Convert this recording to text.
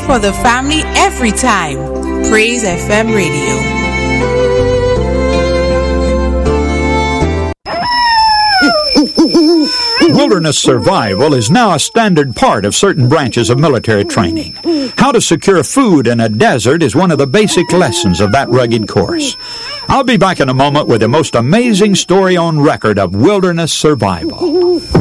for the family every time. Praise FM Radio. Wilderness survival is now a standard part of certain branches of military training. How to secure food in a desert is one of the basic lessons of that rugged course. I'll be back in a moment with the most amazing story on record of wilderness survival.